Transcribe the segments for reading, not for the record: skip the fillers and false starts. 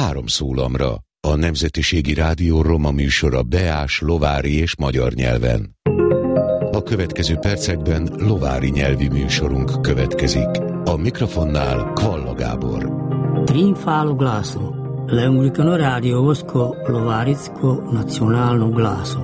3 szólamra. A Nemzetiségi Rádió roma műsora beás, lovári és magyar nyelven. A következő percekben lovári nyelvi műsorunk következik. A mikrofonnál Kvalla Gábor. Trinfalo glaso, l'anglicano radiovosko lovaricko nacionalno glaso.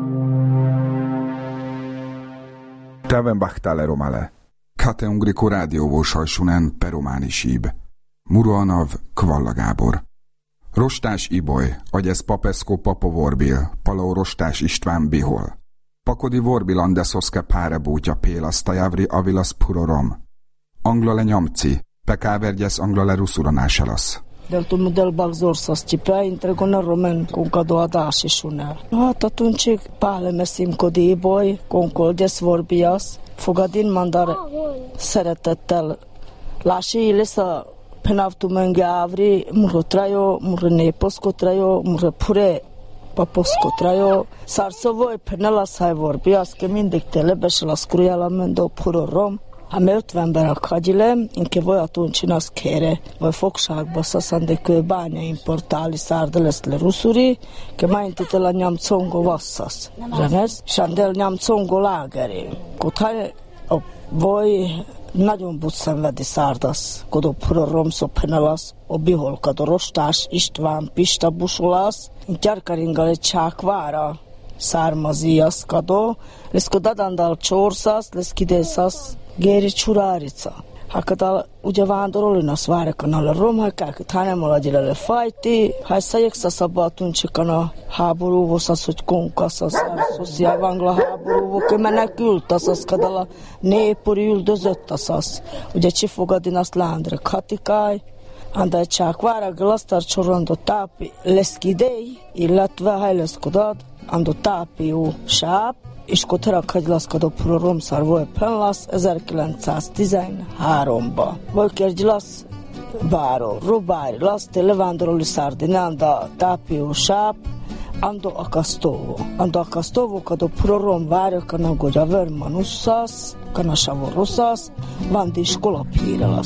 Täven bahtale romale. Kate ungriko rádióvósajsunen perománi síb. Muroanav Kvalla Gábor. Rostás Iboly, agyesz Papeszko Papovorbil, Palau Rostás István Bihol. Pakodi Vorbil Andeszoszke Párebútja Pélasztajávri Avilasz Purorom. Anglale Nyamci, Pekávergyesz Anglale Ruszuranásálasz. Deltul model bagzorsos tipea întregona romen cu cadoada și șunel. Hát atunci pale mesim Kodi Iboly, Concoldes Vorbias, fogadin mandar szeretettel lási ilesa penavtumengavri murhotrajo, murneposkotrajo, murpure paposkotrajo, sarsovoi penelasai Vorbias, că mindig telebeș la scruiala mendo purorom. Ha me 50 hagyile, inke voi atunci naskere, voi fogságba szaszandekő bánya importáli szárdaleszle ruszuri, ke mai întâi la nyamcongo vassas. Remez? Sandel nyamcongo lágeri. Kothai voi nagyon budszenvedi szárdasz, kodo puroromszó penelas, o biholkado Rostás István Pista busulász, gyárkaringale csákvára származiasz kado, leszko dadandal csorszász, leszkidészasz, Géri Csurárica. Hakadal ugye vándorolni várakanal a romhakák, hanem alagyilele fajti, ha szajegszaszabba atuncsik a háborúvos, az, hogy konkasz, szociálvangla háborúvok, menekült, az kadal a népuri üldözött, az. Ugye csifogadin azt lándra katikáj, andaj csákvára glasztar csorondó tápi leszkidei, illetve hajleszkodad, andó tápiú sáp, és koterak hagylaszkodó proromszar volt penlasz 1913-ba. Volt kérdjilasz báró, robári, lasz, te levándoroli szárdinánda tápió sáp, ando akasztóvó. Ando akasztóvó, kado prorom várja, kana gogya vermanusszasz, kana savorosszasz, vandi iskola pírelasz.